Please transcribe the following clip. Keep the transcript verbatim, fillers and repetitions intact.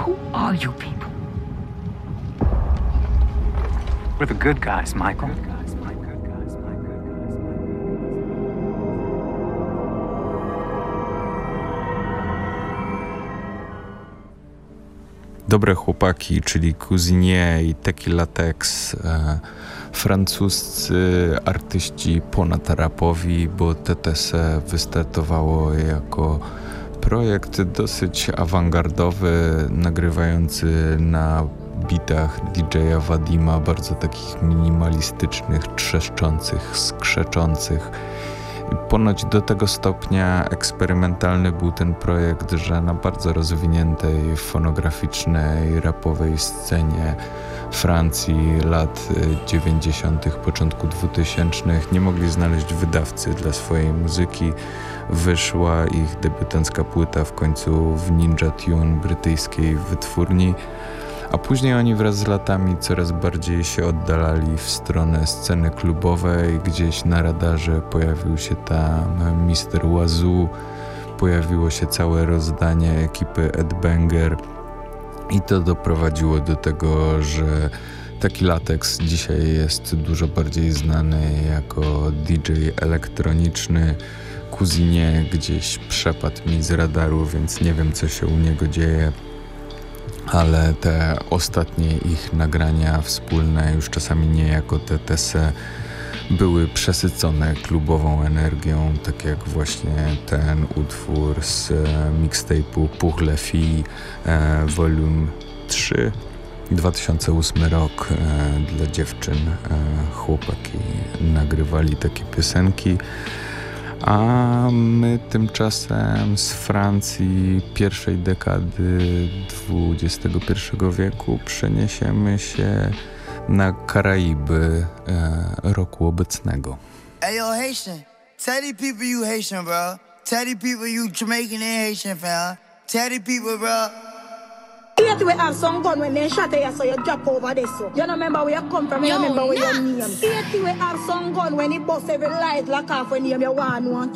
Who are you people? We're the good guys, Michael. Dobre chłopaki, czyli Cuisinier i Tequila Tex, e, francuscy artyści ponad-rapowi, bo T T C wystartowało jako projekt dosyć awangardowy, nagrywający na bitach D J a Wadima, bardzo takich minimalistycznych, trzeszczących, skrzeczących. Ponoć do tego stopnia eksperymentalny był ten projekt, że na bardzo rozwiniętej, fonograficznej, rapowej scenie Francji lat dziewięćdziesiątych, początku dwutysięcznych nie mogli znaleźć wydawcy dla swojej muzyki. Wyszła ich debiutancka płyta w końcu w Ninja Tune, brytyjskiej wytwórni, a później oni wraz z latami coraz bardziej się oddalali w stronę sceny klubowej. Gdzieś na radarze pojawił się tam mister Wazoo, pojawiło się całe rozdanie ekipy Ed Banger i to doprowadziło do tego, że Tequila Tex dzisiaj jest dużo bardziej znany jako D J elektroniczny. Cuisinier gdzieś przepadł mi z radaru, więc nie wiem, co się u niego dzieje. Ale te ostatnie ich nagrania wspólne, już czasami nie jako T T C, były przesycone klubową energią, tak jak właśnie ten utwór z mixtape'u Pour les Filles e, Volume trzy, dwa tysiące ósmy rok. E, dla dziewczyn e, chłopaki nagrywali takie piosenki. A my tymczasem z Francji pierwszej dekady dwudziestego pierwszego wieku przeniesiemy się na Karaiby e, roku obecnego. Hey yo, Haitian, tell the people you Haitian, bro. Tell the people you Jamaican and Haitian, fam. Tell the people, bro. Yet we have some gun when they shot you, so you drop over this. So. You don't remember where you come from, you remember where your name. Yet we have some gun when it bust every light lock off when you want one.